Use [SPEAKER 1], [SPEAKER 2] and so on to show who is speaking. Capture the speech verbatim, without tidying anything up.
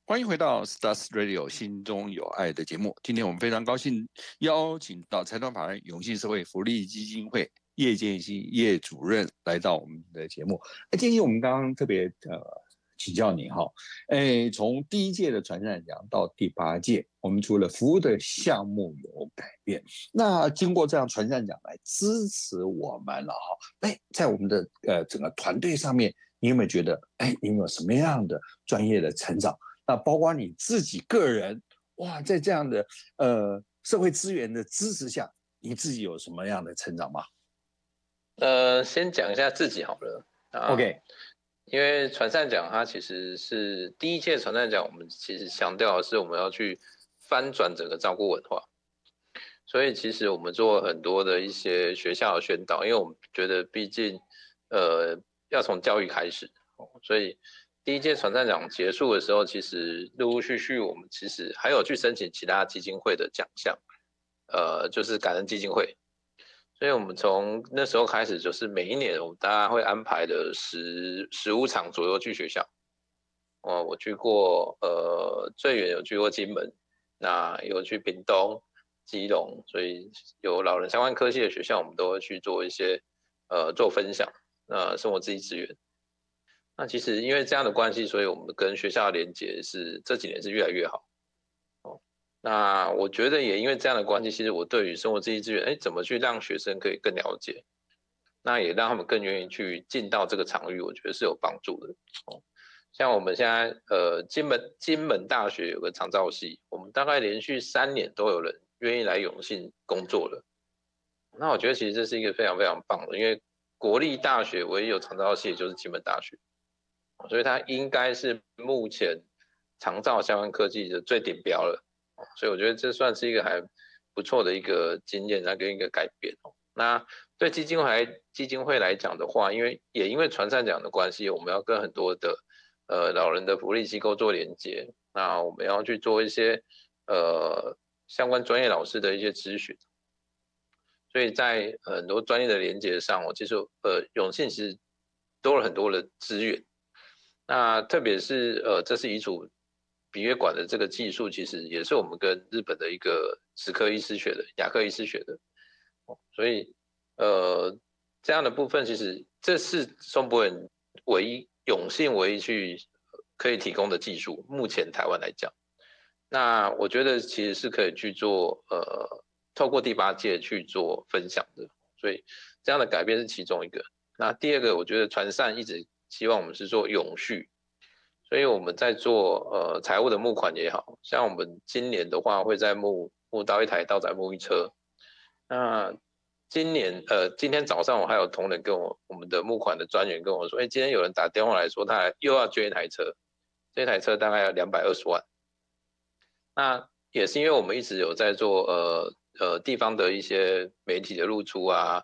[SPEAKER 1] 欢迎回到 Stars Radio 心中有爱的节目。今天我们非常高兴邀请到财团法人永信社会福利基金会叶建新叶主任来到我们的节目。哎，建议我们刚刚特别呃请教您哈，哎，从第一届的传善奖到第八届，我们除了服务的项目有改变，那经过这样传善奖来支持我们了哈，哎，在我们的呃整个团队上面，你有没有觉得哎，你有没有什么样的专业的成长？那包括你自己个人，哇，在这样的呃社会资源的支持下，你自己有什么样的成长吗
[SPEAKER 2] 呃，先讲一下自己好了啊，
[SPEAKER 1] ？OK，
[SPEAKER 2] 因为传善奖它其实是第一届传善奖，我们其实强调的是我们要去翻转整个照顾文化，所以其实我们做很多的一些学校的宣导，因为我们觉得毕竟呃要从教育开始，所以第一届传善奖结束的时候，其实陆陆续续我们其实还有去申请其他基金会的奖项，呃，就是感恩基金会。所以我们从那时候开始，就是每一年我们大概会安排的十十五场左右去学校。哦，我去过，呃，最远有去过金门，那有去屏东、基隆，所以有老人相关科系的学校，我们都会去做一些呃做分享，呃，生活自立资源。那其实因为这样的关系，所以我们跟学校的连结是这几年是越来越好。哦，那我觉得也因为这样的关系，其实我对于生活自立资源，哎，怎么去让学生可以更了解，那也让他们更愿意去进到这个场域，我觉得是有帮助的。哦，像我们现在呃金门金门大学有个长照系，我们大概连续三年都有人愿意来永信工作了。那我觉得其实这是一个非常非常棒的，因为国立大学唯一有长照系的就是金门大学，所以它应该是目前长照相关科技的最顶标了。所以我觉得这算是一个还不错的一个经验，那跟一个改变哦。那对基金会来基金会来讲的话，因为也因为传善奖的关系，我们要跟很多的呃老人的福利机构做连接，那我们要去做一些呃相关专业老师的一些咨询，所以在很多专业的连接上，我其实呃永信其实多了很多的资源。那特别是呃这是遗嘱鼻血管的这个技术，其实也是我们跟日本的一个齿科医师学的，牙科医师学的，所以呃这样的部分，其实这是松柏人唯一永信唯一去可以提供的技术，目前台湾来讲，那我觉得其实是可以去做呃透过第八届去做分享的，所以这样的改变是其中一个。那第二个，我觉得传善一直希望我们是做永续，所以我们在做呃财务的募款也好，像我们今年的话会在募募到一台到载沐浴车。那今年呃今天早上我还有同仁跟我我们的募款的专员跟我说，哎，今天有人打电话来说他又要捐一台车，这台车大概要两百二十万。那也是因为我们一直有在做呃呃地方的一些媒体的露出啊，